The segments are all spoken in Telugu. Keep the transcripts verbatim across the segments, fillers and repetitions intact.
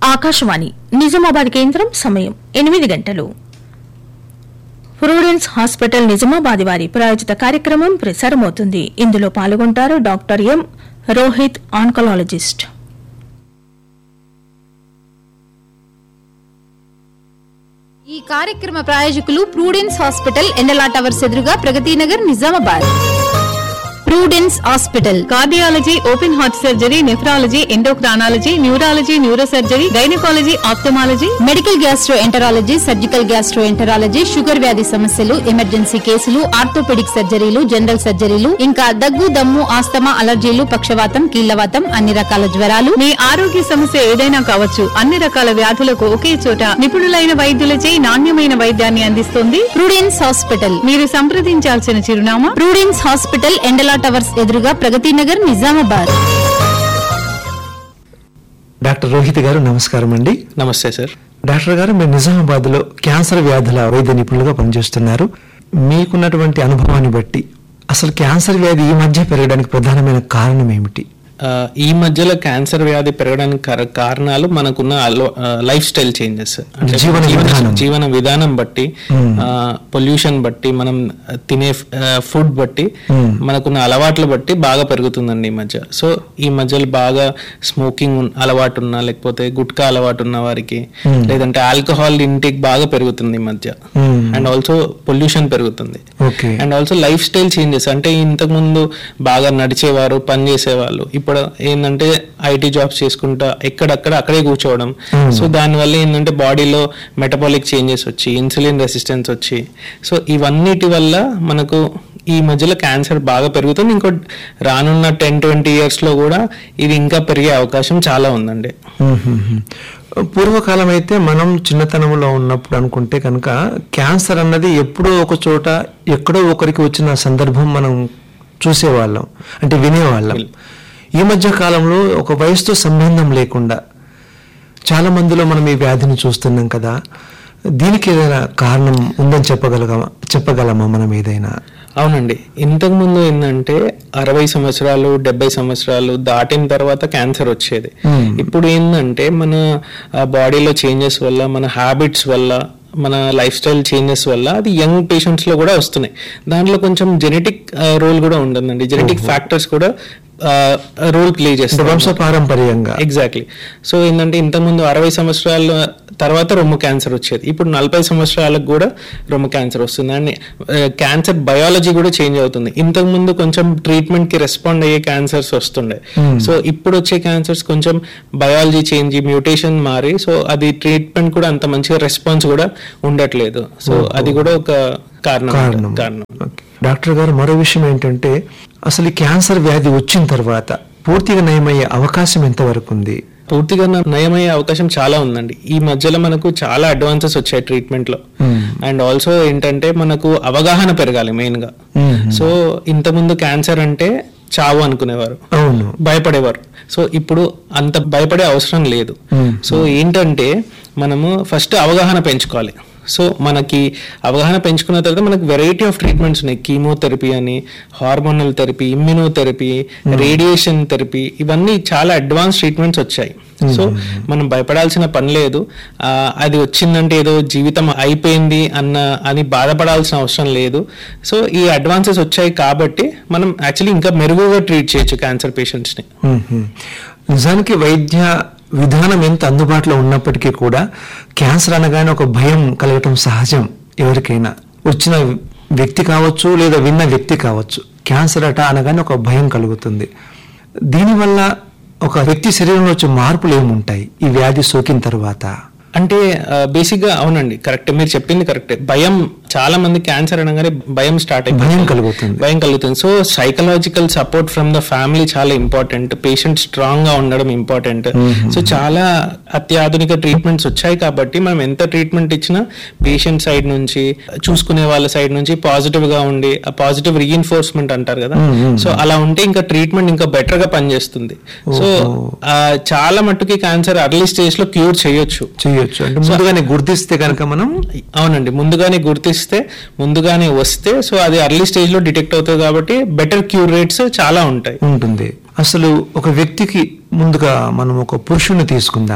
ఆకాశవాణి నిజామాబాద్ కేంద్రం సమయం ఎనిమిది గంటలు. ప్రూడెన్స్ హాస్పిటల్ నిజామాబాద్ వారి ప్రాయోజిత కార్యక్రమం ప్రసారమవుతుంది. ఇందులో పాల్గొంటారు డాక్టర్ ఎం రోహిత్, ఆన్కలాలజిస్ట్. ఈ కార్యక్రమ ప్రాయోజకులు ప్రూడెన్స్ హాస్పిటల్, ఎండలా టవర్స్ ఎదురుగా, Pragathi Nagar, Nizamabad. Prudence hospital cardiology, open heart surgery, nephrology, endocrinology, neurology, neuro surgery, gynaecology, ophthalmology, medical gastro enterology, surgical gastro enterology, sugar వ్యాధి సమస్యలు, ఎమర్జెన్సీ కేసులు, ఆర్థోపెడిక్ సర్జరీలు, జనరల్ సర్జరీలు, ఇంకా దగ్గు, దమ్ము, ఆస్తమా, అలర్జీలు, పక్షవాతం, కీళ్లవాతం, అన్ని రకాల జ్వరాలు, మీ ఆరోగ్య సమస్య ఏదైనా కావచ్చు. అన్ని రకాల వ్యాధులకు ఒకే చోట నిపుణులైన వైద్యులచే నాణ్యమైన వైద్యాన్ని అందిస్తుంది ప్రూడెన్స్ హాస్పిటల్. మీరు సంప్రదించాల్సిన చిరునామా ప్రూడెన్స్ హాస్పిటల్, ఎండలా టవర్స్ ఎదురుగా, ప్రగతి నగర్, నిజామాబాద్. డాక్టర్ రోహిత్ గారు నమస్కారం అండి. నమస్తే సార్. డాక్టర్ గారు, మీరు నిజామాబాద్ లో క్యాన్సర్ వ్యాధుల వైద్య నిపుణులుగా పనిచేస్తున్నారు. మీకున్నటువంటి అనుభవాన్ని బట్టి అసలు క్యాన్సర్ వ్యాధి ఈ మధ్య పెరగడానికి ప్రధానమైన కారణం ఏమిటి? ఈ మధ్యలో క్యాన్సర్ వ్యాధి పెరగడానికి కారణాలు మనకున్న లైఫ్ స్టైల్ చేంజెస్, జీవన విధానం బట్టి, పొల్యూషన్ బట్టి, మనం తినే ఫుడ్ బట్టి, మనకున్న అలవాట్ల బట్టి బాగా పెరుగుతుందండి ఈ మధ్య. సో ఈ మధ్యలో బాగా స్మోకింగ్ అలవాటు ఉన్నా, లేకపోతే గుట్కా అలవాటు ఉన్న వారికి, లేదంటే ఆల్కహాల్ ఇంటేక్ బాగా పెరుగుతుంది ఈ మధ్య. అండ్ ఆల్సో పొల్యూషన్ పెరుగుతుంది. And also life style changes, అంటే ఇంతకు ముందు బాగా నడిచేవారు, పని చేసేవాళ్ళు, ఇప్పుడు ఏంటంటే ఐటీ జాబ్స్ చేసుకుంటా ఎక్కడక్కడ అక్కడే కూర్చోవడం. సో దానివల్ల ఏంటంటే బాడీలో మెటబాలిక్ చేంజెస్ వచ్చి, ఇన్సులిన్ రెసిస్టెన్స్ వచ్చి, సో ఇవన్నిటి వల్ల మనకు ఈ మధ్యలో క్యాన్సర్ బాగా పెరుగుతుంది. ఇంకో రానున్న టెన్ ట్వంటీ ఇయర్స్ లో కూడా ఇది ఇంకా పెరిగే అవకాశం చాలా ఉందండి. పూర్వకాలం అయితే మనం చిన్నతనంలో ఉన్నప్పుడు అనుకుంటే కనుక క్యాన్సర్ అన్నది ఎప్పుడో ఒక చోట ఎక్కడో ఒకరికి వచ్చిన సందర్భం మనం చూసేవాళ్ళం, అంటే వినేవాళ్ళం. ఈ మధ్య కాలంలో ఒక వయసుతో సంబంధం లేకుండా చాలా మందిలో మనం ఈ వ్యాధిని చూస్తున్నాం కదా. దీనికి ఏదైనా కారణం ఉందని చెప్పగలగమా చెప్పగలమా మనం ఏదైనా? అవునండి. ఇంతకు ముందు ఏంటంటే అరవై సంవత్సరాలు డెబ్బై సంవత్సరాలు దాటిన తర్వాత క్యాన్సర్ వచ్చేది. ఇప్పుడు ఏంటంటే మన బాడీలో చేంజెస్ వల్ల, మన హ్యాబిట్స్ వల్ల, మన లైఫ్ స్టైల్ చేంజెస్ వల్ల అది యంగ్ పేషెంట్స్ లో కూడా వస్తున్నాయి. దాంట్లో కొంచెం జెనెటిక్ రోల్ కూడా ఉంటుందండి. జెనెటిక్ ఫ్యాక్టర్స్ కూడా రోల్ ప్లే చేస్తారు వంశపారంపర్యంగా. ఎగ్జాక్ట్లీ. సో ఏంటంటే ఇంతకుముందు అరవై సంవత్సరాల తర్వాత రొమ్ము క్యాన్సర్ వచ్చేది, ఇప్పుడు నలభై సంవత్సరాలకు కూడా రొమ్ము క్యాన్సర్ వస్తుంది. అండ్ క్యాన్సర్ బయాలజీ కూడా చేంజ్ అవుతుంది. ఇంతకు ముందు కొంచెం ట్రీట్మెంట్ కి రెస్పాండ్ అయ్యే క్యాన్సర్స్ వస్తుండే. సో ఇప్పుడు వచ్చే క్యాన్సర్స్ కొంచెం బయాలజీ చేంజ్, మ్యూటేషన్ మారి, సో అది ట్రీట్మెంట్ కూడా అంత మంచిగా రెస్పాన్స్ కూడా ఉండట్లేదు. సో అది కూడా ఒక కారణం కారణం డాక్టర్ గారు, మరో విషయం ఏంటంటే అసలు క్యాన్సర్ వ్యాధి వచ్చిన తర్వాత పూర్తిగా నయమయ్యే అవకాశం ఎంతవరకు ఉంది? పూర్తిగా నయమయ్యే అవకాశం చాలా ఉందండి. ఈ మధ్యలో మనకు చాలా అడ్వాన్సెస్ వచ్చాయి ట్రీట్మెంట్ లో. అండ్ ఆల్సో ఏంటంటే మనకు అవగాహన పెరగాలి మెయిన్ గా. సో ఇంతకుముందు క్యాన్సర్ అంటే చావు అనుకునేవారు, భయపడేవారు. సో ఇప్పుడు అంత భయపడే అవసరం లేదు. సో ఏంటంటే మనము ఫస్ట్ అవగాహన పెంచుకోవాలి. సో మనకి అవగాహన పెంచుకున్న తర్వాత మనకు వెరైటీ ఆఫ్ ట్రీట్మెంట్స్ ఉన్నాయి. కీమోథెరపీ అని, hormonal therapy, immunotherapy, radiation therapy, ఇవన్నీ చాలా అడ్వాన్స్ ట్రీట్మెంట్స్ వచ్చాయి. సో మనం భయపడాల్సిన పని లేదు. అది వచ్చిందంటే ఏదో జీవితం అయిపోయింది అన్న అని బాధపడాల్సిన అవసరం లేదు. సో ఈ అడ్వాన్సెస్ వచ్చాయి కాబట్టి మనం యాక్చువల్లీ ఇంకా మెరుగుగా ట్రీట్ చేయొచ్చు క్యాన్సర్ పేషెంట్స్ని. నిజానికి వైద్య విధానం ఎంత అందుబాటులో ఉన్నప్పటికీ కూడా క్యాన్సర్ అనగానే ఒక భయం కలగటం సహజం. ఎవరికైనా వచ్చిన వ్యక్తి కావచ్చు, లేదా విన్న వ్యక్తి కావచ్చు, క్యాన్సర్ అట అనగానే ఒక భయం కలుగుతుంది. దీనివల్ల ఒక వ్యక్తి శరీరంలో వచ్చే మార్పులు ఏముంటాయి ఈ వ్యాధి సోకిన తర్వాత? అంటే బేసిక్ గా అవునండి, కరెక్ట్, మీరు చెప్పింది కరెక్టే. భయం, చాలా మంది క్యాన్సర్ అనగానే భయం స్టార్ట్ అయిపోతుంది, భయం కలుగుతుంది భయం కలుగుతుంది so psychological support from the family చాలా ఇంపార్టెంట్. పేషెంట్ స్ట్రాంగ్ గా ఉండడం ఇంపార్టెంట్. సో చాలా అత్యాధునిక ట్రీట్మెంట్స్ వచ్చాయి కాబట్టి మనం ఎంత ట్రీట్మెంట్ ఇచ్చినా పేషెంట్ సైడ్ నుంచి, చూసుకునే వాళ్ళ సైడ్ నుంచి పాజిటివ్ గా ఉండి, ఆ పాజిటివ్ రీఇన్ఫోర్స్మెంట్ అంటారు కదా, సో అలా ఉంటే ఇంకా ట్రీట్మెంట్ ఇంకా బెటర్ గా పనిచేస్తుంది. సో చాలా మట్టుకి క్యాన్సర్ అర్లీ స్టేజ్ లో క్యూర్ చేయొచ్చు. ముందుగానే గుర్తిస్తే కనుక మనం, అవునండి, ముందుగానే గుర్తిస్తే, ముందుగానే వస్తే, సో అది అర్లీ స్టేజ్ లో డిటెక్ట్ అవుతుంది కాబట్టి బెటర్ క్యూర్ రేట్స్ చాలా ఉంటాయి ఉంటుంది. అసలు ఒక వ్యక్తికి, ముందుగా మనం ఒక పురుషుని తీసుకుందాం,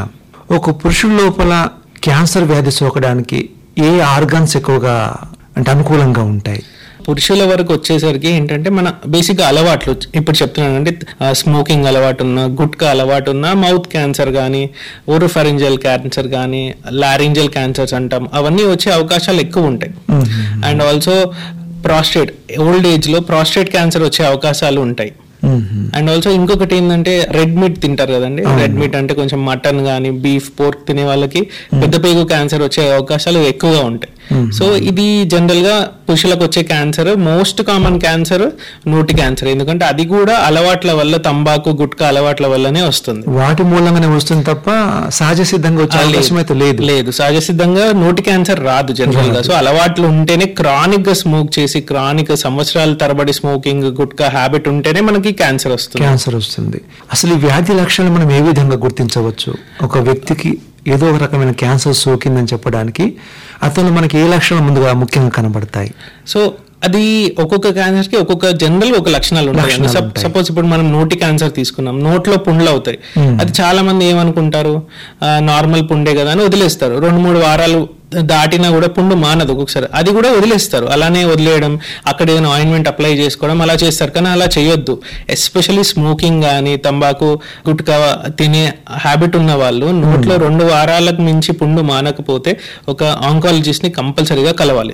ఒక పురుషుల లోపల క్యాన్సర్ వ్యాధి సోకడానికి ఏ ఆర్గాన్స్ ఎక్కువగా అంటే అనుకూలంగా ఉంటాయి? పురుషుల వరకు వచ్చేసరికి ఏంటంటే మన బేసిక్ అలవాట్లు ఇప్పుడు చెప్తున్నాను అంటే స్మోకింగ్ అలవాటు ఉన్న, గుట్కా అలవాటు ఉన్న, మౌత్ క్యాన్సర్ కానీ, ఓరోఫారింజల్ క్యాన్సర్ కానీ, లారింజల్ క్యాన్సర్స్ అంటాం, అవన్నీ వచ్చే అవకాశాలు ఎక్కువ ఉంటాయి. And also prostate, old age లో ప్రాస్టేట్ క్యాన్సర్ వచ్చే అవకాశాలు ఉంటాయి. అండ్ ఆల్సో ఇంకొకటి ఏంటంటే రెడ్ మీట్ తింటారు కదండి, రెడ్ మీట్ అంటే కొంచెం మటన్ కానీ బీఫ్ పోర్క్ తినే వాళ్ళకి పెద్ద పేగు క్యాన్సర్ వచ్చే అవకాశాలు ఎక్కువగా ఉంటాయి. సో ఇది జనరల్ గా పురుషులకు వచ్చే క్యాన్సర్, మోస్ట్ కామన్ క్యాన్సర్ నోటి క్యాన్సర్, ఎందుకంటే అది కూడా అలవాట్ల వల్ల, తంబాకు గుట్కా అలవాట్ల వల్లనే వస్తుంది, వాటి మూలంగానే వస్తుంది తప్ప సహజ సిద్ధంగా వచ్చే అవకాశం అయితే లేదు. లేదు సహజ సిద్ధంగా నోటి క్యాన్సర్ రాదు జనరల్ గా. సో అలవాట్లు ఉంటేనే, క్రానిక్ గా స్మోక్ చేసి క్రానిక్ సంవత్సరాల తరబడి స్మోకింగ్ గుట్కా హ్యాబిట్ ఉంటేనే మనకి క్యాన్సర్ వస్తుంది క్యాన్సర్ వస్తుంది. అసలు ఈ వ్యాధి లక్షణాలు మనం ఏ విధంగా గుర్తించవచ్చు? ఒక వ్యక్తికి ఏదో ఒక రకమైన క్యాన్సర్ సోకిందని చెప్పడానికి అతను మనకి ఏ లక్షణాలు ముందుగా ముఖ్యంగా కనబడతాయి? సో అది ఒక్కొక్క క్యాన్సర్ కి ఒక్కొక్క జనరల్ ఒక లక్షణాలు ఉంటాయి. సపోజ్ ఇప్పుడు మనం నోటి క్యాన్సర్ తీసుకున్నాం, నోట్లో పుండ్లు అవుతాయి. అది చాలా మంది ఏమనుకుంటారు, నార్మల్ పుండే కదా అని వదిలేస్తారు. రెండు మూడు వారాలు దాటినా కూడా పుండు మానదు ఒక్కొక్కసారి, అది కూడా వదిలేస్తారు. అలానే వదిలేయడం, అక్కడ ఏదైనా ఆయింట్మెంట్ అప్లై చేసుకోవడం అలా చేస్తారు. కానీ అలా చేయొద్దు. ఎస్పెషల్లీ స్మోకింగ్ కానీ తంబాకు గుట్కా తినే హ్యాబిట్ ఉన్న వాళ్ళు నోట్లో రెండు వారాలకు మించి పుండు మానకపోతే ఒక ఆంకాలజిస్ట్ ని కంపల్సరీగా కలవాలి.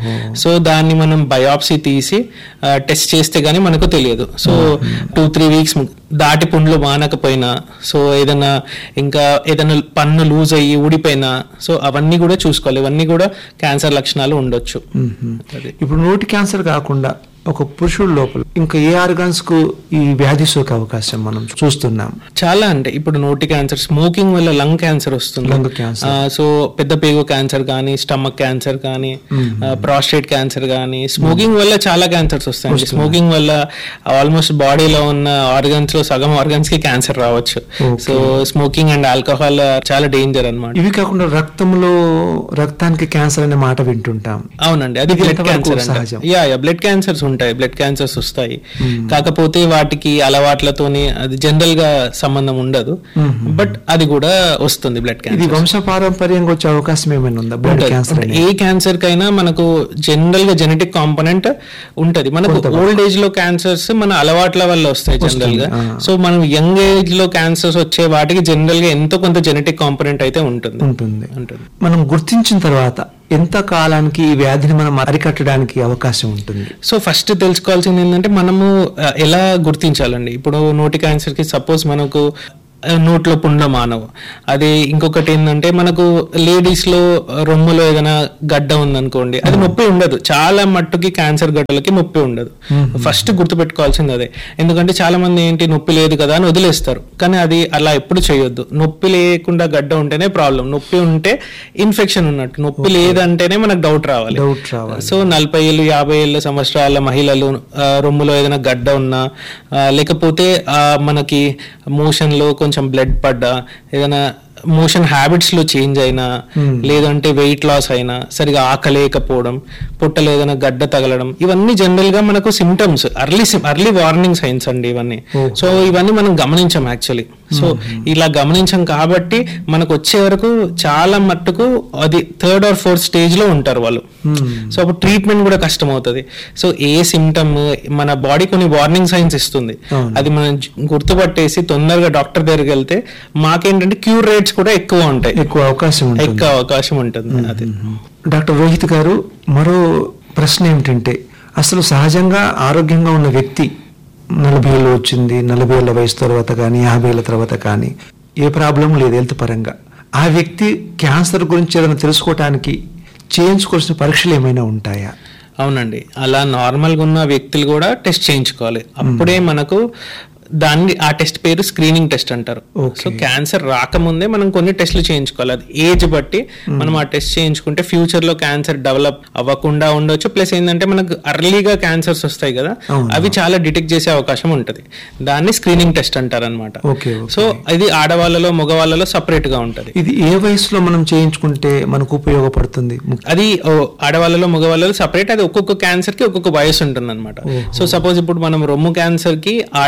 సో దాన్ని మనం బయాప్సీ తీసి టెస్ట్ చేస్తే గానీ మనకు తెలియదు. సో టూ త్రీ వీక్స్ దాటి పుండ్లు మానకపోయినా, సో ఏదైనా ఇంకా ఏదైనా పన్ను లూజ్ అయ్యి ఊడిపోయినా, సో అవన్నీ కూడా చూసుకోవాలి. ఇవన్నీ కూడా క్యాన్సర్ లక్షణాలు ఉండొచ్చు. ఇప్పుడు నోటి క్యాన్సర్ కాకుండా ఒక పురుషుడు లోపల ఇంకా ఏ ఆర్గాన్స్ కు ఈ వ్యాధి సోకే అవకాశం మనం చూస్తున్నాం? చాలా అంటే ఇప్పుడు నోటి క్యాన్సర్, స్మోకింగ్ వల్ల లంగ్ క్యాన్సర్ వస్తుంది. లంగ్ క్యాన్సర్, సో పెద్ద పేగు క్యాన్సర్ కానీ, స్టమక్ క్యాన్సర్ కానీ, ప్రాస్టేట్ క్యాన్సర్ కానీ, స్మోకింగ్ వల్ల చాలా క్యాన్సర్స్ వస్తాయి. స్మోకింగ్ వల్ల ఆల్మోస్ట్ బాడీలో ఉన్న ఆర్గన్స్ లో సగం ఆర్గన్స్ కి క్యాన్సర్ రావచ్చు. సో స్మోకింగ్ అండ్ ఆల్కహాల్ చాలా డేంజర్ అన్నమాట. ఇవి కాకుండా రక్తంలో రక్తానికి క్యాన్సర్ అనే మాట వింటుంటాం. అవునండి, అది blood cancer. Yeah yeah blood cancers ఉంటాయి, బ్లడ్ క్యాన్సర్స్ వస్తాయి. కాకపోతే వాటికి అలవాట్లతోని అది జనరల్ గా సంబంధం ఉండదు, బట్ అది కూడా వస్తుంది బ్లడ్ క్యాన్సర్. ఇది వంశ పారంపర్యంగా వచ్చే అవకాశం ఏమైనా ఉందా? బ్లడ్ క్యాన్సర్ ఏ క్యాన్సర్ కైనా మనకు జనరల్ గా జెనెటిక్ కాంపోనెంట్ ఉంటది. మనకు ఓల్డ్ ఏజ్ లో క్యాన్సర్స్ మన అలవాట్ల వల్ల వస్తాయి జనరల్ గా. సో మనం యంగ్ ఏజ్ లో క్యాన్సర్స్ వచ్చే వాటికి జనరల్ గా ఎంతో కొంత జెనెటిక్ కాంపోనెంట్ అయితే ఉంటుంది ఉంటుంది మనం గుర్తించిన తర్వాత ఎంత కాలానికి ఈ వ్యాధిని మనం అరికట్టడానికి అవకాశం ఉంటుంది? సో ఫస్ట్ తెలుసుకోవాల్సింది ఏంటంటే మనము ఎలా గుర్తించాలండి. ఇప్పుడు నోటి క్యాన్సర్ కి సపోజ్ మనకు నోట్లో పుండ మానవు. అదే ఇంకొకటి ఏంటంటే మనకు లేడీస్ లో రొమ్ములో ఏదైనా గడ్డ ఉందనుకోండి, అది నొప్పి ఉండదు. చాలా మట్టుకి క్యాన్సర్ గడ్డలకి నొప్పి ఉండదు. ఫస్ట్ గుర్తుపెట్టుకోవాల్సింది అదే. ఎందుకంటే చాలా మంది ఏంటి నొప్పి లేదు కదా అని వదిలేస్తారు, కానీ అది అలా ఎప్పుడు చేయొద్దు. నొప్పి లేకుండా గడ్డ ఉంటేనే ప్రాబ్లం. నొప్పి ఉంటే ఇన్ఫెక్షన్ ఉన్నట్టు, నొప్పి లేదంటేనే మనకు డౌట్ రావాలి. సో నలభై ఏళ్ళు యాభై ఏళ్ళ సంవత్సరాల మహిళలు రొమ్ములో ఏదైనా గడ్డ ఉన్నా, లేకపోతే మనకి మోషన్ లో కొంచెం బ్లడ్ పడ్డా, ఏదైనా మోషన్ హ్యాబిట్స్ లో చేంజ్ అయినా, లేదంటే వెయిట్ లాస్ అయినా, సరిగా ఆకలేకపోవడం, పొట్టలో ఏదైనా గడ్డ తగలడం, ఇవన్నీ జనరల్ గా మనకు symptoms, early early warning signs అండి ఇవన్నీ. సో ఇవన్నీ మనం గమనించాం యాక్చువల్లీ. సో ఇలా గమనించాం కాబట్టి మనకు వచ్చే వరకు చాలా మట్టుకు అది థర్డ్ ఆర్ ఫోర్త్ స్టేజ్ లో ఉంటారు వాళ్ళు. సో అప్పుడు ట్రీట్మెంట్ కూడా కష్టం అవుతుంది. సో ఏ సిమ్టమ్ మన బాడీ కొన్ని వార్నింగ్ సైన్స్ ఇస్తుంది, అది మనం గుర్తుపట్టేసి తొందరగా డాక్టర్ దగ్గరికి వెళ్తే మాకేంటంటే క్యూర్ రేట్స్ కూడా ఎక్కువ ఉంటాయి, ఎక్కువ అవకాశం ఎక్కువ అవకాశం ఉంటుంది. అది డాక్టర్ రోహిత్ గారు, మరో ప్రశ్న ఏమిటంటే అసలు సహజంగా ఆరోగ్యంగా ఉన్న వ్యక్తి నలభై ఏళ్ళు వచ్చింది, నలభై ఏళ్ళ వయసు తర్వాత కానీ యాభై ఏళ్ళ తర్వాత కానీ ఏ ప్రాబ్లం లేదు హెల్త్ పరంగా, ఆ వ్యక్తి క్యాన్సర్ గురించి ఏదైనా తెలుసుకోవటానికి చేయించుకోవాల్సిన పరీక్షలు ఏమైనా ఉంటాయా? అవునండి, అలా నార్మల్గా ఉన్న వ్యక్తులు కూడా టెస్ట్ చేయించుకోవాలి. అప్పుడే మనకు దాన్ని ఆ టెస్ట్ పేరు స్క్రీనింగ్ టెస్ట్ అంటారు. సో క్యాన్సర్ రాకముందే మనం కొన్ని టెస్ట్లు చేయించుకోవాలి. అది ఏజ్ బట్టి మనం ఆ టెస్ట్ చేయించుకుంటే ఫ్యూచర్ లో క్యాన్సర్ డెవలప్ అవ్వకుండా ఉండొచ్చు. ప్లస్ ఏంటంటే మనకు అర్లీగా క్యాన్సర్స్ వస్తాయి కదా, అవి చాలా డిటెక్ట్ చేసే అవకాశం ఉంటది. దాన్ని స్క్రీనింగ్ టెస్ట్ అంటారు అనమాట. సో ఇది ఆడవాళ్ళలో మగవాళ్ళలో సపరేట్ గా ఉంటది. ఇది ఏ వయసులో మనం చేయించుకుంటే మనకు ఉపయోగపడుతుంది? అది ఆడవాళ్ళలో మగవాళ్ళలో సపరేట్. అది ఒక్కొక్క క్యాన్సర్ కి ఒక్కొక్క వయసు ఉంటుంది అనమాట. సో సపోజ్ ఇప్పుడు మనం రొమ్ము క్యాన్సర్ కి ఆడవాళ్ళలో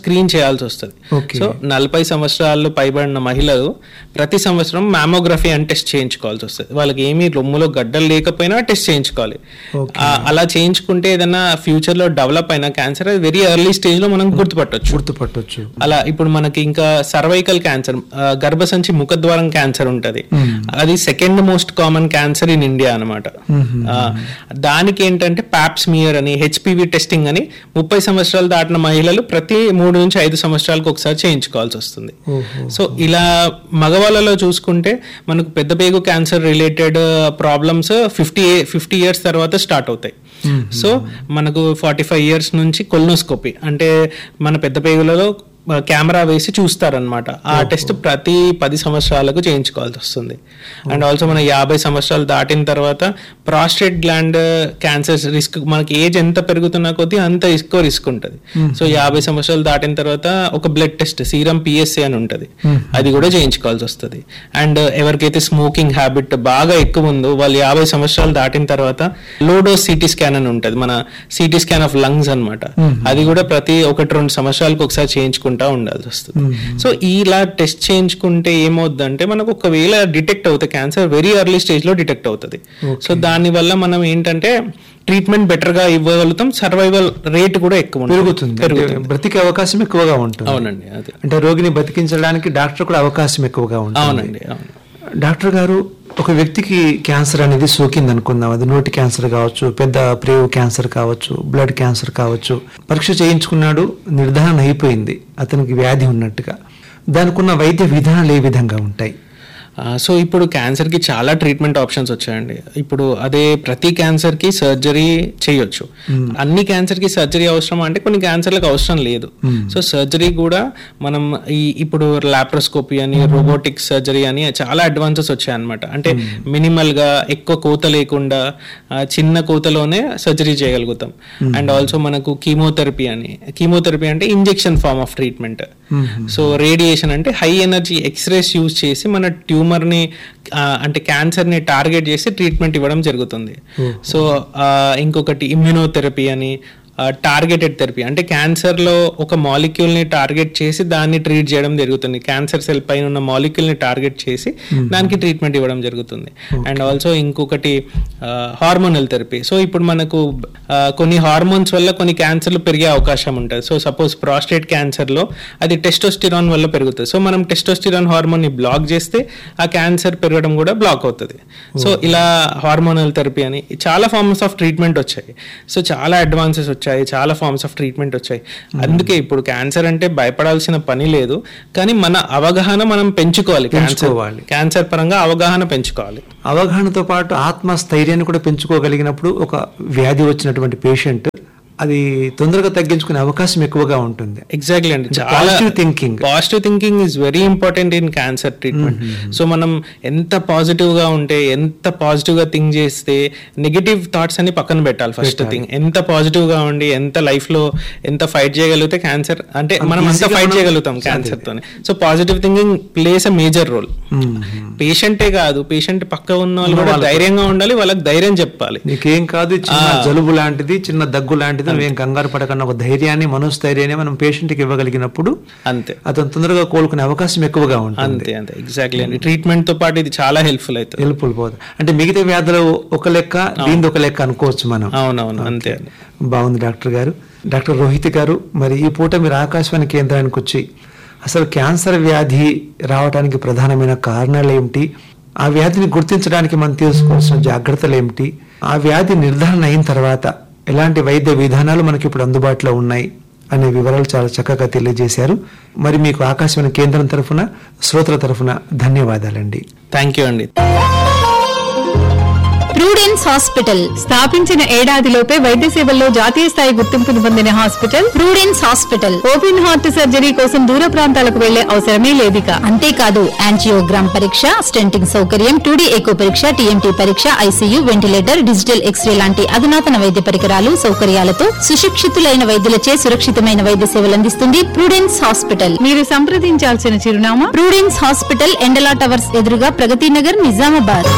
స్క్రీన్ చేయాల్సి వస్తుంది. సో నలభై సంవత్సరాలు పైబడిన మహిళలు ప్రతి సంవత్సరం మ్యామోగ్రఫీ అని టెస్ట్ చేయించుకోవాల్సి వస్తుంది. వాళ్ళకి ఏమీ రొమ్ములో గడ్డలు లేకపోయినా టెస్ట్ చేయించుకోవాలి. అలా చేయించుకుంటే ఏదైనా ఫ్యూచర్ లో డెవలప్ అయిన క్యాన్సర్ అది వెరీ ఎర్లీ స్టేజ్ లో మనం గుర్తుపట్టొచ్చు గుర్తుపట్టొచ్చు అలా ఇప్పుడు మనకి ఇంకా సర్వైకల్ క్యాన్సర్, గర్భసంచి ముఖద్వారం క్యాన్సర్ ఉంటది. అది second most common cancer in India అనమాట. దానికి ఏంటంటే పాప్స్మియర్ అని, హెచ్పివి టెస్టింగ్ అని ముప్పై సంవత్సరాలు దాటిన మహిళలు ప్రతి మూడు నుంచి ఐదు సంవత్సరాలకు ఒకసారి చేయించుకోవాల్సి వస్తుంది. సో ఇలా మగవాళ్ళలో చూసుకుంటే మనకు పెద్ద పేగు cancer related problems fifty fifty years తర్వాత స్టార్ట్ అవుతాయి. సో మనకు ఫార్టీ ఫైవ్ ఇయర్స్ నుంచి కొల్నోస్కోపీ అంటే మన పెద్ద పేగులలో కెమెరా వేసి చూస్తారనమాట. ఆ టెస్ట్ ప్రతి పది సంవత్సరాలకు చేయించుకోవాల్సి వస్తుంది. అండ్ ఆల్సో మన యాభై సంవత్సరాలు దాటిన తర్వాత ప్రాస్టేట్ గ్లాండ్ క్యాన్సర్ రిస్క్ మనకి ఏజ్ ఎంత పెరుగుతున్న కొద్దీ అంత ఎక్కువ రిస్క్ ఉంటుంది. సో యాభై సంవత్సరాలు దాటిన తర్వాత ఒక బ్లడ్ టెస్ట్ సీరం పిఎస్ఏ అని ఉంటుంది, అది కూడా చేయించుకోవాల్సి వస్తుంది. అండ్ ఎవరికైతే స్మోకింగ్ హ్యాబిట్ బాగా ఎక్కువ ఉందో వాళ్ళు యాభై సంవత్సరాలు దాటిన తర్వాత లోడోస్ సిటీ స్కాన్ అని ఉంటుంది, మన సిటీ స్కాన్ ఆఫ్ లంగ్స్ అనమాట. అది కూడా ప్రతి ఒకటి రెండు సంవత్సరాలకు ఒకసారి చేయించుకుంటా ఉండాల్సి వస్తుంది. సో ఇలా టెస్ట్ చేయించుకుంటే ఏమవుతుందంటే మనకు ఒకవేళ డిటెక్ట్ అవుతుంది క్యాన్సర్ వెరీ ఎర్లీ స్టేజ్ లో డిటెక్ట్ అవుతుంది. సో దాని వల్ల మనం ఏంటంటే ట్రీట్మెంట్ బెటర్ గా ఇవ్వగలుగుతాం, సర్వైవల్ రేట్ కూడా ఎక్కువ పెరుగుతుంది, బ్రతికే అవకాశం ఎక్కువగా ఉంటుంది. అవునండి, అదే అంటే రోగిని బతికించడానికి డాక్టర్ కూడా అవకాశం ఎక్కువగా ఉంటుంది. అవునండి, అవును. డాక్టర్ గారు, ఒక వ్యక్తికి క్యాన్సర్ అనేది సోకింది అనుకుందాం, అది నోటి క్యాన్సర్ కావచ్చు, పెద్ద ప్రేగు క్యాన్సర్ కావచ్చు, బ్లడ్ క్యాన్సర్ కావచ్చు. పరీక్ష చేయించుకున్నాడు, నిర్ధారణ అయిపోయింది అతనికి వ్యాధి ఉన్నట్టుగా. దానికి ఉన్న వైద్య విధానాలు ఏ విధంగా ఉంటాయి? సో ఇప్పుడు క్యాన్సర్కి చాలా ట్రీట్మెంట్ ఆప్షన్స్ వచ్చాయండి. ఇప్పుడు అదే ప్రతి క్యాన్సర్కి సర్జరీ చేయొచ్చు. అన్ని క్యాన్సర్కి సర్జరీ అవసరం అంటే కొన్ని క్యాన్సర్లకు అవసరం లేదు. సో సర్జరీ కూడా మనం ఈ ఇప్పుడు లాప్రోస్కోపీ అని, రోబోటిక్ సర్జరీ అని చాలా అడ్వాన్సెస్ వచ్చాయన్నమాట. అంటే మినిమల్గా ఎక్కువ కోత లేకుండా చిన్న కోతలోనే సర్జరీ చేయగలుగుతాం. అండ్ ఆల్సో మనకు కీమోథెరపీ అని, కీమోథెరపీ అంటే injection form of treatment. So radiation అంటే హై ఎనర్జీ ఎక్స్రేస్ యూజ్ చేసి మన ట్యూమర్ ని అంటే క్యాన్సర్ ని టార్గెట్ చేసి ట్రీట్మెంట్ ఇవ్వడం జరుగుతుంది. సో ఇంకొకటి ఇమ్యూనోథెరపీ అని, టార్గెటెడ్ థెరపీ అంటే క్యాన్సర్ లో ఒక మాలిక్యూల్ ని టార్గెట్ చేసి దాన్ని ట్రీట్ చేయడం జరుగుతుంది. క్యాన్సర్ సెల్ పైన ఉన్న మాలిక్యూల్ ని టార్గెట్ చేసి దానికి ట్రీట్మెంట్ ఇవ్వడం జరుగుతుంది. అండ్ ఆల్సో ఇంకొకటి హార్మోనల్ థెరపీ. సో ఇప్పుడు మనకు కొన్ని హార్మోన్స్ వల్ల కొన్ని క్యాన్సర్లు పెరిగే అవకాశం ఉంటుంది. సో సపోజ్ ప్రాస్టేట్ క్యాన్సర్ లో అది టెస్టోస్టిరాన్ వల్ల పెరుగుతుంది. సో మనం టెస్టోస్టిరాన్ హార్మోన్ ని బ్లాక్ చేస్తే ఆ క్యాన్సర్ పెరగడం కూడా బ్లాక్ అవుతుంది. సో ఇలా హార్మోనల్ థెరపీ అని చాలా ఫార్మ్స్ ఆఫ్ ట్రీట్మెంట్ వచ్చాయి. సో చాలా అడ్వాన్సెస్ వచ్చాయి, చాలా ఫార్మ్స్ ఆఫ్ ట్రీట్మెంట్ వచ్చాయి. అందుకే ఇప్పుడు క్యాన్సర్ అంటే భయపడాల్సిన పని లేదు, కానీ మన అవగాహన మనం పెంచుకోవాలి. క్యాన్సర్ క్యాన్సర్ పరంగా అవగాహన పెంచుకోవాలి. అవగాహనతో పాటు ఆత్మస్థైర్యాన్ని కూడా పెంచుకోగలిగినప్పుడు ఒక వ్యాధి వచ్చినటువంటి పేషెంట్ అది తొందరగా తగ్గించుకునే అవకాశం ఎక్కువగా ఉంటుంది. ఎగ్జాక్ట్లీ అండి, positive thinking positive thinking is very important in cancer treatment. So మనం ఎంత పాజిటివ్ గా ఉంటే, ఎంత పాజిటివ్ గా థింక్ చేస్తే, నెగిటివ్ థాట్స్ అని పక్కన పెట్టాలి. ఫస్ట్ థింగ్ ఎంత పాజిటివ్ గా ఉండి ఎంత లైఫ్ లో ఎంత ఫైట్ చేయగలిగితే క్యాన్సర్ అంటే మనం అంత ఫైట్ చేయగలుగుతాం క్యాన్సర్ తోనే. So positive thinking place a major role. పేషెంటే కాదు, పేషెంట్ పక్క ఉన్న వాళ్ళు కూడా ధైర్యంగా ఉండాలి, వాళ్ళకి ధైర్యం చెప్పాలి. నీకేం కాదు, చిన్న జలుబు లాంటిది, చిన్న దగ్గు లాంటిది, ఏం కంగారు పడకన్నా ఒక ధైర్యాన్ని, మనోస్థైర్యాన్ని మనం పేషెంట్ కి ఇవ్వగలిగినప్పుడు అంతే అతను తొందరగా కోలుకునే అవకాశం ఎక్కువగా ఉంటుంది. అంతే అంతే ఎగ్జాక్ట్లీ అండి. ట్రీట్మెంట్ తో పాటు ఇది చాలా హెల్ప్ఫుల్ అవుతుంది. హెల్ప్ఫుల్ పోతుంది అంటే మిగతా వ్యాధులు ఒక లెక్క, దీని ఒక లెక్క అనుకోవచ్చు మనం. అవునవును, అంతే. బాగుంది డాక్టర్ గారు. డాక్టర్ రోహిత్ గారు, మరి ఈ పూట మీరు ఆకాశవాణి కేంద్రానికి వచ్చి అసలు క్యాన్సర్ వ్యాధి రావడానికి ప్రధానమైన కారణాలు ఏమిటి, ఆ వ్యాధిని గుర్తించడానికి మనం తీసుకోవాల్సిన జాగ్రత్తలు ఏమిటి, ఆ వ్యాధి నిర్ధారణ అయిన తర్వాత ఎలాంటి వైద్య విధానాలు మనకి ఇప్పుడు అందుబాటులో ఉన్నాయి అనే వివరాలు చాలా చక్కగా తెలియజేశారు. మరి మీకు ఆకాశవాణి కేంద్రం తరఫున, శ్రోతల తరఫున ధన్యవాదాలండి. థ్యాంక్ యూ అండి. ప్రూడెన్స్ హాస్పిటల్ స్థాపించిన ఏడాదిలోపే వైద్య సేవల్లో జాతీయ స్థాయి గుర్తింపును పొందిన hospital Prudence hospital. Open heart surgery కోసం దూర ప్రాంతాలకు వెళ్లే అవసరమే లేదిక. అంతేకాదు యాంజియోగ్రామ్ పరీక్ష, స్టెంటింగ్ సౌకర్యం, టూడీ ఎకో పరీక్ష, టీఎంటీ పరీక్ష, ఐసీయూ, వెంటిలేటర్, డిజిటల్ ఎక్స్రే లాంటి అధునాతన వైద్య పరికరాలు, సౌకర్యాలతో సుశిక్షితులైన వైద్యులచే సురక్షితమైన వైద్య సేవలు అందిస్తుంది ప్రూడెన్స్ హాస్పిటల్. మీరు సంప్రదించాల్సిన చిరునామా ప్రూడెన్స్ హాస్పిటల్, ఎండలా టవర్స్ ఎదురుగా, ప్రగతి నగర్, నిజామాబాద్.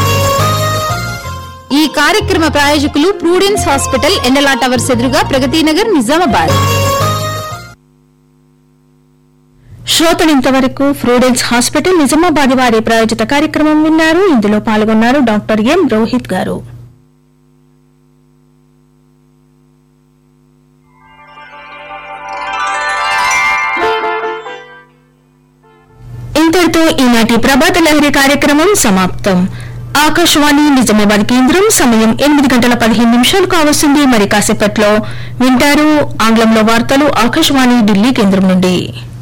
ఈ కార్యక్రమ ప్రాయోజకులు ప్రూడెన్స్ హాస్పిటల్, ఎండలా టవర్స్ ఎదురుగా, ప్రగతి నగర్, నిజామాబాద్. శ్రోతలు ఇంతవరకు ఫ్రూడెన్స్ హాస్పిటల్ నిజామాబాద్ వారి ప్రాయోజిత కార్యక్రమం విన్నారు. ఇందులో పాల్గొన్నారు డాక్టర్ ఎం రోహిత్ గారు. ఇంతటితో ఈనాటి ప్రభాత లహరి కార్యక్రమం సమాప్తం. ఆకాశవాణి నిజామాబాద్ కేంద్రం సమయం ఎనిమిది గంటల పదిహేను నిమిషాలు కావస్తుంది. మరి కాసేపట్లో వింటారు ఆంగ్లంలో వార్తలు ఆకాశవాణి ఢిల్లీ కేంద్రం నుండి.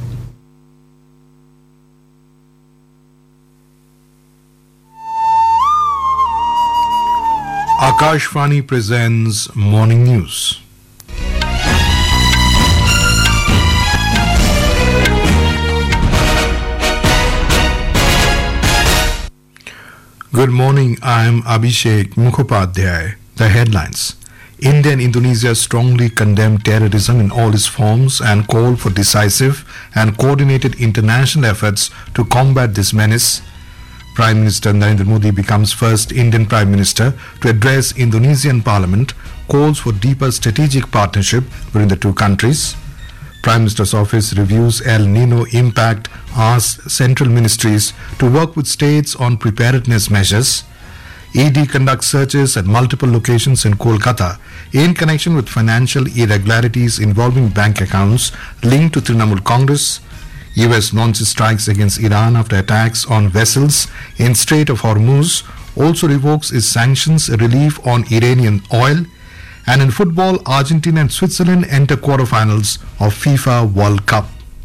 Akashvani presents Morning News. Good morning, I am Abhishek Mukhopadhyay. The headlines. India and Indonesia strongly condemn terrorism in all its forms and call for decisive and coordinated international efforts to combat this menace. Prime Minister Narendra Modi becomes first Indian Prime Minister to address Indonesian Parliament, calls for deeper strategic partnership between the two countries. Prime Minister's office reviews El Nino impact, asks central ministries to work with states on preparedness measures. E D conducts searches at multiple locations in Kolkata in connection with financial irregularities involving bank accounts linked to Trinamool Congress. U S launches strikes against Iran after attacks on vessels in Strait of Hormuz, also revokes its sanctions relief on Iranian oil. And in football, Argentina and Switzerland enter quarterfinals of FIFA World Cup.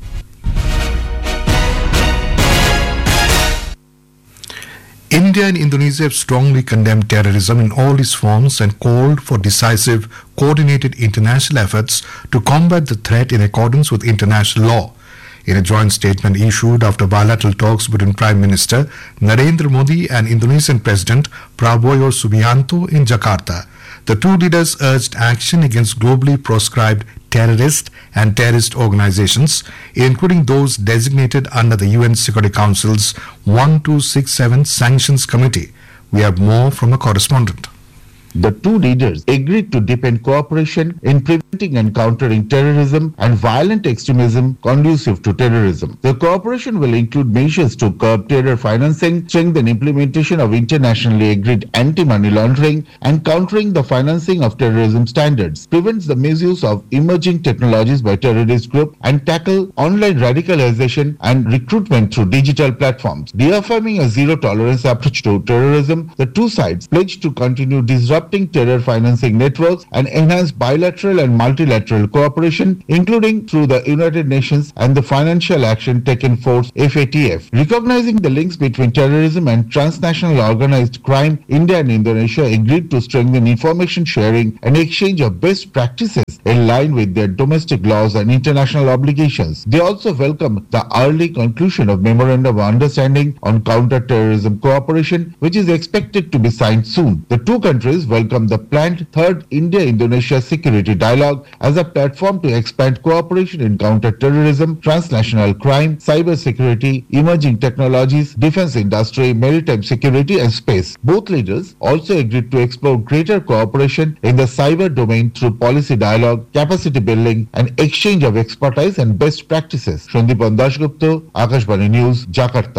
India and Indonesia have strongly condemned terrorism in all its forms and called for decisive, coordinated international efforts to combat the threat in accordance with international law. In a joint statement issued after bilateral talks between Prime Minister Narendra Modi and Indonesian President Prabowo Subianto in Jakarta, the two leaders urged action against globally proscribed terrorist and terrorist organizations, including those designated under the U N Security Council's one two six seven Sanctions Committee. We have more from a correspondent. The two leaders agreed to deepen cooperation in preventing and countering terrorism and violent extremism conducive to terrorism. The cooperation will include measures to curb terror financing, strengthen implementation of internationally agreed anti-money laundering, and countering the financing of terrorism standards, prevents the misuse of emerging technologies by terrorist groups, and tackle online radicalization and recruitment through digital platforms. Reaffirming a zero-tolerance approach to terrorism, the two sides pledged to continue disrupting terror financing networks and enhance bilateral and multilateral cooperation, including through the United Nations and the Financial Action Taken Force F A T F. Recognizing the links between terrorism and transnational organized crime, India and Indonesia agreed to strengthen information sharing and exchange of best practices in line with their domestic laws and international obligations. They also welcome the early conclusion of Memorandum of Understanding on Counter-Terrorism Cooperation, which is expected to be signed soon. The two countries welcome the planned third India-Indonesia Security Dialogue as a platform to expand cooperation in counter-terrorism, transnational crime, cyber security, emerging technologies, defense industry, maritime security and space. Both leaders also agreed to explore greater cooperation in the cyber domain through policy dialogue, capacity building and exchange of expertise and best practices. Shandipan Dashgupta, Akashvani News, Jakarta.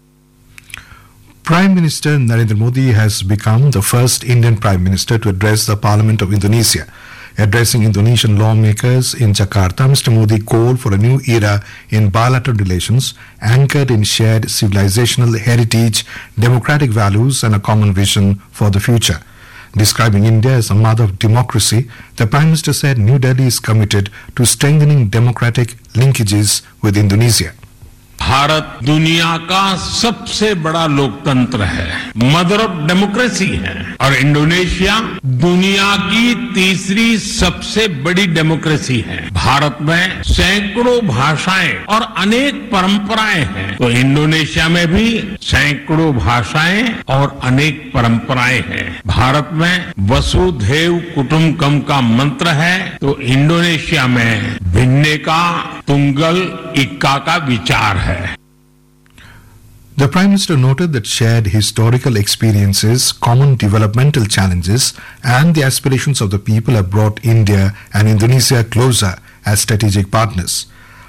Prime Minister Narendra Modi has become the first Indian Prime Minister to address the Parliament of Indonesia. Addressing Indonesian lawmakers in Jakarta, Mister Modi called for a new era in bilateral relations anchored in shared civilizational heritage, democratic values and a common vision for the future. Describing India as a mother of democracy, the Prime Minister said New Delhi is committed to strengthening democratic linkages with Indonesia. Bharat दुनिया का सबसे बड़ा लोकतंत्र है, मदर ऑफ डेमोक्रेसी है, और इंडोनेशिया दुनिया की तीसरी सबसे बड़ी डेमोक्रेसी है। भारत में सैकड़ों भाषाएं और अनेक परंपराएं हैं, तो इंडोनेशिया में भी सैकड़ों भाषाएं और अनेक परंपराएं हैं। भारत में वसुधैव कुटुंबकम का मंत्र है, तो इंडोनेशिया में भिन्ने का तुंगल इक्का का विचार है। The Prime Minister noted that shared historical experiences, common developmental challenges and the aspirations of the people have brought India and Indonesia closer as strategic partners.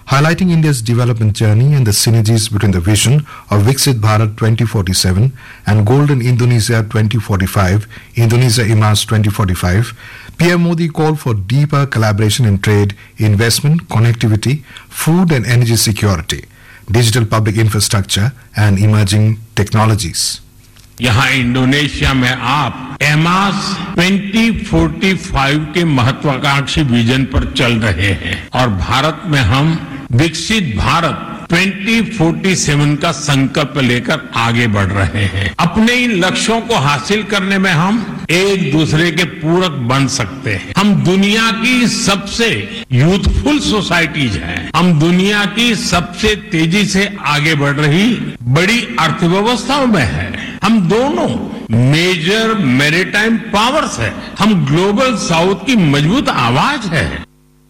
highlighting India's development journey and the synergies between the vision of Viksit Bharat twenty forty-seven and Golden Indonesia twenty forty-five, Indonesia Emas twenty forty-five. P M Modi called for deeper collaboration in trade, investment, connectivity, food and energy security, digital public infrastructure and emerging technologies. यहाँ इंडोनेशिया में आप एमास ट्वेंटी फोर्टी फाइव के महत्वाकांक्षी विजन पर चल रहे हैं और भारत में हम विकसित भारत ट्वेंटी फोर्टी सेवन का संकल्प लेकर आगे बढ़ रहे हैं। अपने इन लक्ष्यों को हासिल करने में हम एक दूसरे के पूरक बन सकते हैं। हम दुनिया की सबसे यूथफुल सोसाइटीज हैं। हम दुनिया की सबसे तेजी से आगे बढ़ रही बड़ी अर्थव्यवस्थाओं में हैं। हम दोनों मेजर मैरीटाइम पावर्स हैं। हम ग्लोबल साउथ की मजबूत आवाज है।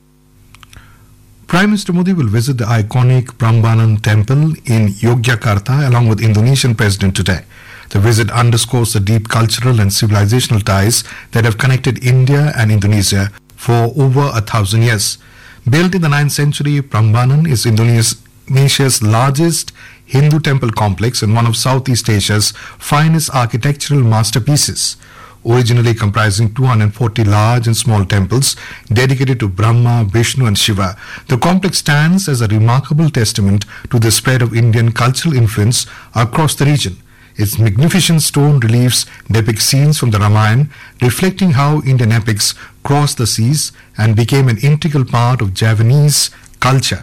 Prime Minister Modi will visit the iconic Prambanan temple in Yogyakarta along with Indonesian President today. The visit underscores the deep cultural and civilizational ties that have connected India and Indonesia for over a thousand years. Built in the ninth century, Prambanan is Indonesia's largest Hindu temple complex and one of Southeast Asia's finest architectural masterpieces. Originally comprising two hundred forty large and small temples dedicated to Brahma, Vishnu and Shiva, the complex stands as a remarkable testament to the spread of Indian cultural influence across the region. Its magnificent stone reliefs depict scenes from the Ramayana, reflecting how Indian epics crossed the seas and became an integral part of Javanese culture.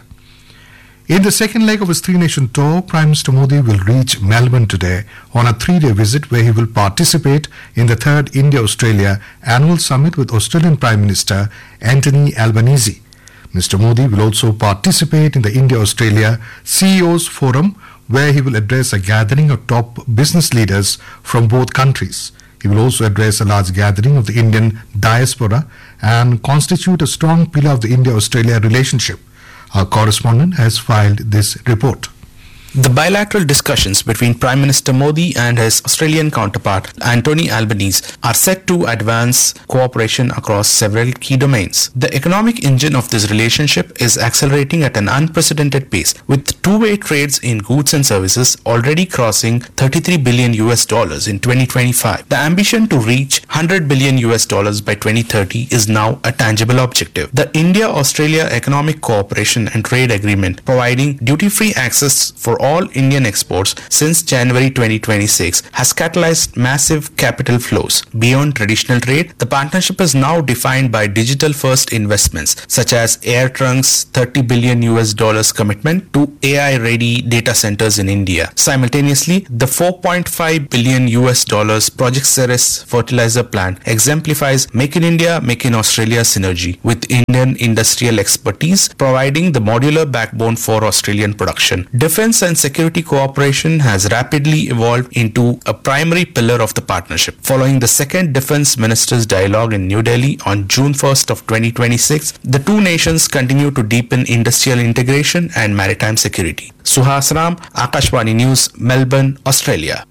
In the second leg of his three-nation tour, Prime Minister Modi will reach Melbourne today on a three-day visit where he will participate in the third India-Australia annual summit with Australian Prime Minister Anthony Albanese. Mister Modi will also participate in the India-Australia C E Os Forum where he will address a gathering of top business leaders from both countries. He will also address a large gathering of the Indian diaspora and constitute a strong pillar of the India-Australia relationship. Our correspondent has filed this report. The bilateral discussions between Prime Minister Modi and his Australian counterpart Anthony Albanese are set to advance cooperation across several key domains. The economic engine of this relationship is accelerating at an unprecedented pace, with two-way trades in goods and services already crossing thirty-three billion U S dollars in twenty twenty-five. The ambition to reach one hundred billion U S dollars by twenty thirty is now a tangible objective. The India-Australia Economic Cooperation and Trade Agreement, providing duty-free access for all Indian exports since January twenty twenty-six, has catalyzed massive capital flows. Beyond traditional trade, the partnership is now defined by digital-first investments such as AirTrunk's thirty billion U S dollars commitment to A I-ready data centers in India. Simultaneously, the four point five billion U S dollars Project Ceres fertilizer plant exemplifies Make in India, Make in Australia synergy with Indian industrial expertise, providing the modular backbone for Australian production. Defense and security cooperation has rapidly evolved into a primary pillar of the partnership. Following the second Defense Ministers' Dialogue in New Delhi on June first of twenty twenty-six, the two nations continue to deepen industrial integration and maritime security. Suhas Ram, Akashvani News, Melbourne, Australia.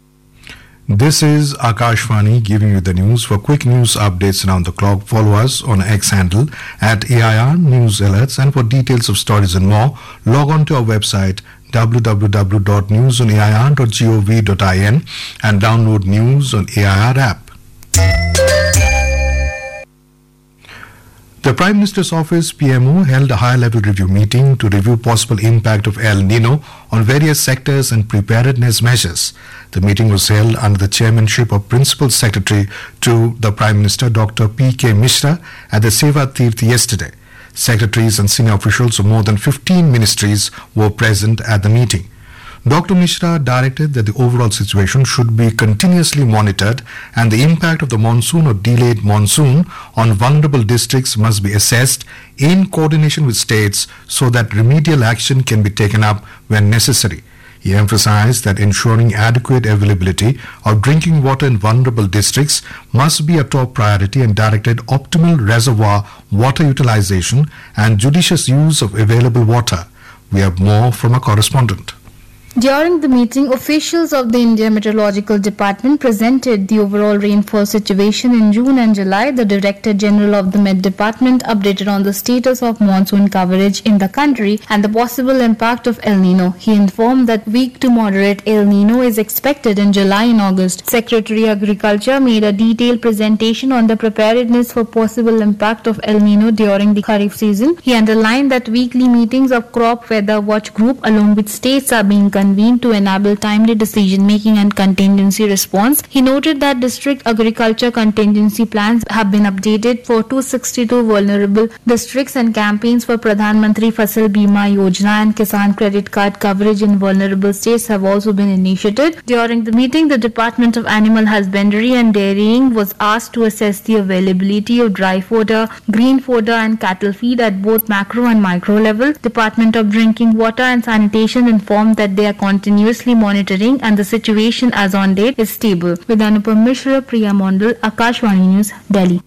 This is Akashvani giving you the news. For quick news updates around the clock, follow us on X handle at A I R News Alerts, and for details of stories and more, log on to our website w w w dot news on a i r dot gov dot in and download News on A I R app. The Prime Minister's Office P M O held a high-level review meeting to review possible impact of El Nino on various sectors and preparedness measures. The meeting was held under the chairmanship of Principal Secretary to the Prime Minister Doctor P K Mishra at the Seva Tirth yesterday. Secretaries and senior officials of more than fifteen ministries were present at the meeting. Doctor Mishra directed that the overall situation should be continuously monitored and the impact of the monsoon or delayed monsoon on vulnerable districts must be assessed in coordination with states so that remedial action can be taken up when necessary. He emphasized that ensuring adequate availability of drinking water in vulnerable districts must be a top priority and directed optimal reservoir water utilization and judicious use of available water. We have more from a correspondent. During the meeting, officials of the India Meteorological Department presented the overall rainfall situation in June and July. The Director General of the Met Department updated on the status of monsoon coverage in the country and the possible impact of El Nino. He informed that weak to moderate El Nino is expected in July and August. Secretary Agriculture made a detailed presentation on the preparedness for possible impact of El Nino during the Kharif season. He underlined that weekly meetings of Crop Weather Watch Group along with states are being convened to enable timely decision making and contingency response. He noted that district agriculture contingency plans have been updated for two hundred sixty-two vulnerable districts and campaigns for Pradhan Mantri Fasal Bima Yojana and Kisan credit card coverage in vulnerable states have also been initiated. During the meeting, the Department of Animal Husbandry and Dairying was asked to assess the availability of dry fodder, green fodder and cattle feed at both macro and micro level. Department of Drinking Water and Sanitation informed that they are continuously monitoring and the situation as on date is stable. With Anupam Mishra, Priya Mondal, Akashvani News, Delhi.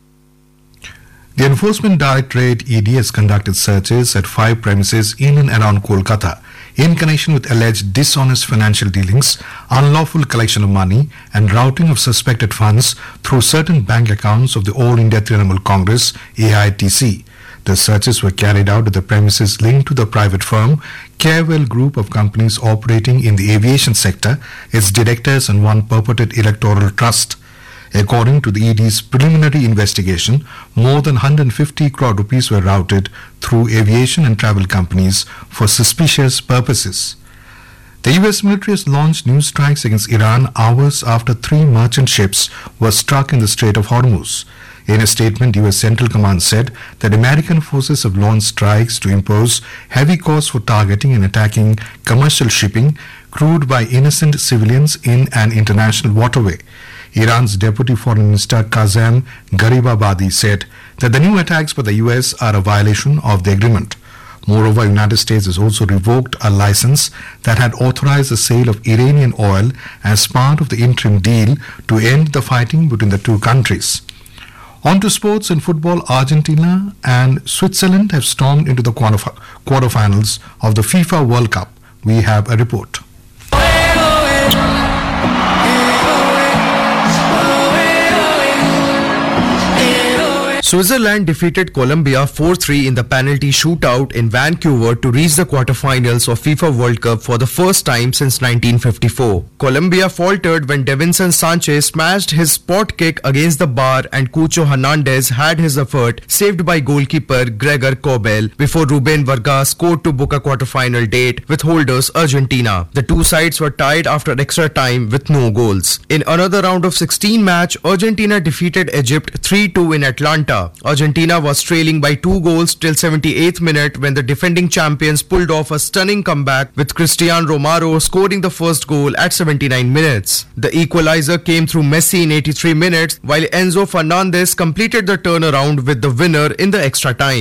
The Enforcement Directorate E D has conducted searches at five premises in and around Kolkata in connection with alleged dishonest financial dealings, unlawful collection of money and routing of suspected funds through certain bank accounts of the All India Trinamool Congress A I T C. The searches were carried out at the premises linked to the private firm Carewell Group of companies operating in the aviation sector, its directors and one purported electoral trust. According to the E D's preliminary investigation, more than one hundred fifty crore rupees were routed through aviation and travel companies for suspicious purposes. The U S military has launched new strikes against Iran hours after three merchant ships were struck in the Strait of Hormuz. In a statement, U S Central Command said that American forces have launched strikes to impose heavy costs for targeting and attacking commercial shipping crewed by innocent civilians in an international waterway. Iran's Deputy Foreign Minister Kazem Garibabadi said that the new attacks by the U S are a violation of the agreement. Moreover, the United States has also revoked a license that had authorized the sale of Iranian oil as part of the interim deal to end the fighting between the two countries. On to sports. In football, Argentina and Switzerland have stormed into the quarterf- quarterfinals of the FIFA World Cup. We have a report. Switzerland defeated Colombia four three in the penalty shootout in Vancouver to reach the quarterfinals of FIFA World Cup for the first time since nineteen fifty-four. Colombia faltered when Davinson Sanchez smashed his spot kick against the bar and Cucho Hernandez had his effort saved by goalkeeper Gregor Kobel before Ruben Vargas scored to book a quarterfinal date with holders Argentina. The two sides were tied after extra time with no goals. In another round of sixteen match, Argentina defeated Egypt three two in Atlanta. Argentina was trailing by two goals till seventy-eighth minute when the defending champions pulled off a stunning comeback with Cristian Romero scoring the first goal at seventy-nine minutes. The equalizer came through Messi in eighty-three minutes while Enzo Fernandez completed the turnaround with the winner in the extra time.